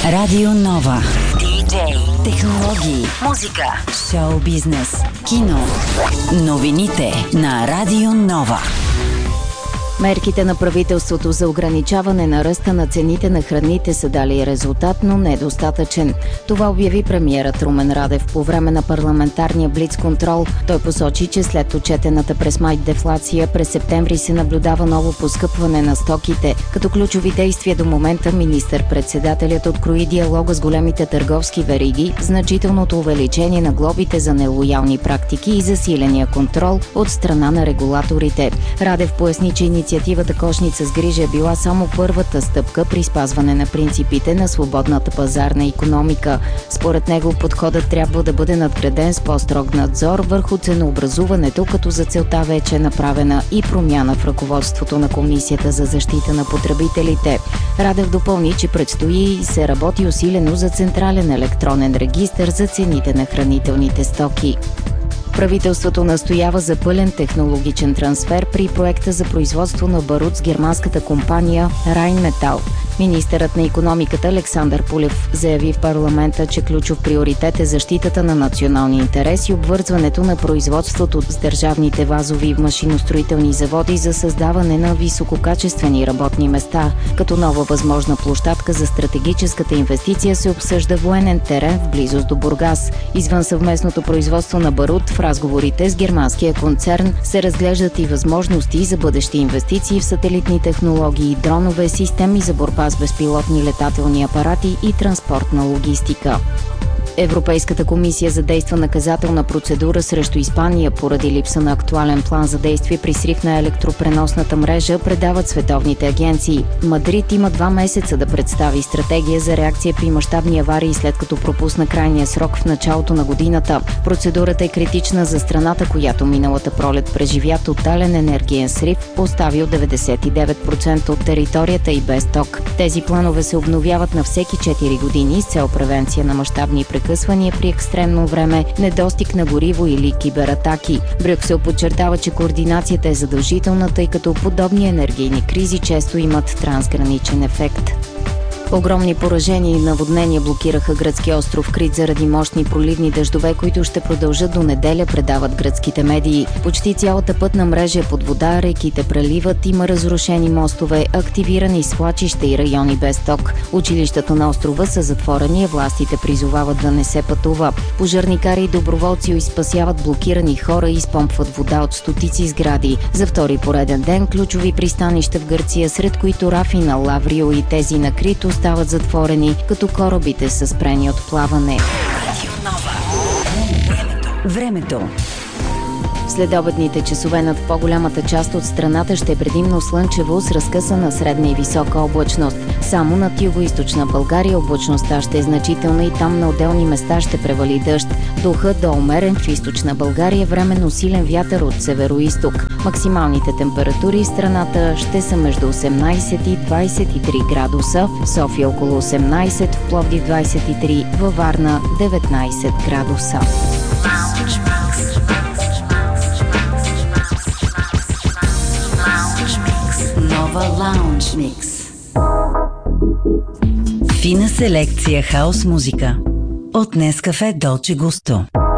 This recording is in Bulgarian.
Радио Нова. Диджей, технологии, музика, шоу бизнес, кино. Новините на Радио Нова. Мерките на правителството за ограничаване на ръста на цените на храните са дали резултат, но недостатъчен. Това обяви премиерът Румен Радев по време на парламентарния блицконтрол. Той посочи, че след отчетената през май дефлация, през септември се наблюдава ново поскъпване на стоките. Като ключови действия до момента министър-председателят открои диалога с големите търговски вериги, значителното увеличение на глобите за нелоялни практики и засиления контрол от страна на регулаторите. Радев поясни, че инициативата Кошница с грижа е била само първата стъпка при спазване на принципите на свободната пазарна икономика. Според него подходът трябва да бъде надграден с по-строг надзор върху ценообразуването, като за целта вече е направена и промяна в ръководството на Комисията за защита на потребителите. Радев допълни, че предстои и се работи усилено за централен електронен регистър за цените на хранителните стоки. Правителството настоява за пълен технологичен трансфер при проекта за производство на барут с германската компания Rheinmetall. Министърът на икономиката Александър Пулев заяви в парламента, че ключов приоритет е защитата на национални интереси и обвързването на производството с държавните вазови и машиностроителни заводи за създаване на висококачествени работни места. Като нова възможна площадка за стратегическата инвестиция се обсъжда военен терен в близост до Бургас. Извън съвместното производство на барут, в разговорите с германския концерн се разглеждат и възможности за бъдещи инвестиции в сателитни технологии, дронове, системи за борба с безпилотни летателни апарати и транспортна логистика. Европейската комисия задейства наказателна процедура срещу Испания поради липса на актуален план за действие при срив на електропреносната мрежа, предават световните агенции. Мадрид има 2 месеца да представи стратегия за реакция при мащабни аварии, след като пропусна крайния срок в началото на годината. Процедурата е критична за страната, която миналата пролет преживя тотален енергиен срив, оставил 99% от територията и без ток. Тези планове се обновяват на всеки 4 години с цел превенция на мащабни прекъсвания при екстремно време, недостиг на гориво или кибератаки. Брюксел подчертава, че координацията е задължителна, тъй като подобни енергийни кризи често имат трансграничен ефект. Огромни поражения и наводнения блокираха гръцкия остров Крит заради мощни проливни дъждове, които ще продължат до неделя, предават гръцките медии. Почти цялата пътна мрежа е под вода, реките преливат, има разрушени мостове, активирани свлачища и райони без ток. Училищата на острова са затворени, а властите призовават да не се пътува. Пожарникари и доброволци спасяват блокирани хора и изпомпват вода от стотици сгради. За втори пореден ден ключови пристанища в Гърция, сред които Рафина, Лаврио и тези на Крит, стават затворени, като корабите са спрени от плаване. Времето. Следобедните часове над по-голямата част от страната ще е предимно слънчево с разкъсана средна и висока облачност. Само над югоизточна България облачността ще е значителна и там на отделни места ще превали дъжд. Духът до умерен в източна България, временно силен вятър от североизток. Максималните температури в страната ще са между 18 и 23 градуса, в София около 18, в Пловдив 23, във Варна 19 градуса. Нова Лаунж Микс. Фина селекция хаус музика от Нескафе Долче Густо.